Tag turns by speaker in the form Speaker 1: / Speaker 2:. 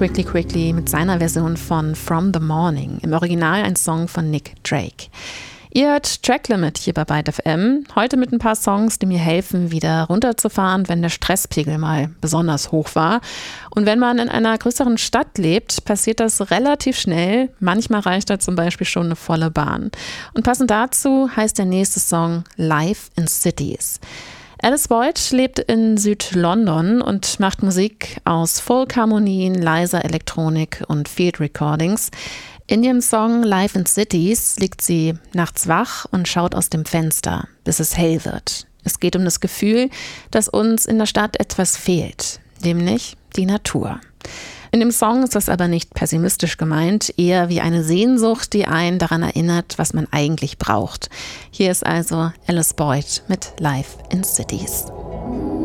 Speaker 1: Quickly Quickly mit seiner Version von From the Morning, im Original ein Song von Nick Drake. Ihr hört Track Limit hier bei Byte FM, heute mit ein paar Songs, die mir helfen, wieder runterzufahren, wenn der Stresspegel mal besonders hoch war. Und wenn man in einer größeren Stadt lebt, passiert das relativ schnell. Manchmal reicht da zum Beispiel schon eine volle Bahn. Und passend dazu heißt der nächste Song Life in Cities. Alice Boyd lebt in Süd-London und macht Musik aus Folkharmonien, leiser Elektronik und Field Recordings. In ihrem Song Life in Cities liegt sie nachts wach und schaut aus dem Fenster, bis es hell wird. Es geht um das Gefühl, dass uns in der Stadt etwas fehlt, nämlich die Natur. In dem Song ist das aber nicht pessimistisch gemeint, eher wie eine Sehnsucht, die einen daran erinnert, was man eigentlich braucht. Hier ist also Alice Boyd mit Life in Cities.